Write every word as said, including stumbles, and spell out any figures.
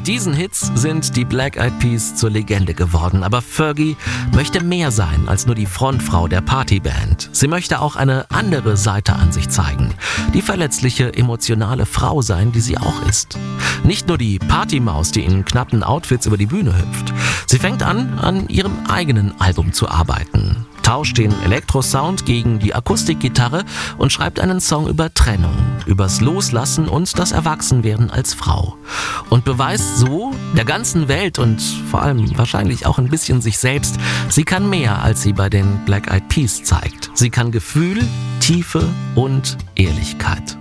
Mit diesen Hits sind die Black Eyed Peas zur Legende geworden. Aber Fergie möchte mehr sein als nur die Frontfrau der Partyband. Sie möchte auch eine andere Seite an sich zeigen. Die verletzliche, emotionale Frau sein, die sie auch ist. Nicht nur die Partymaus, die in knappen Outfits über die Bühne hüpft. Sie fängt an, an ihrem eigenen Album zu arbeiten. Tauscht den Elektrosound gegen die Akustikgitarre und schreibt einen Song über Trennung, übers Loslassen und das Erwachsenwerden als Frau. Und beweist so der ganzen Welt und vor allem wahrscheinlich auch ein bisschen sich selbst, sie kann mehr, als sie bei den Black Eyed Peas zeigt. Sie kann Gefühl, Tiefe und Ehrlichkeit.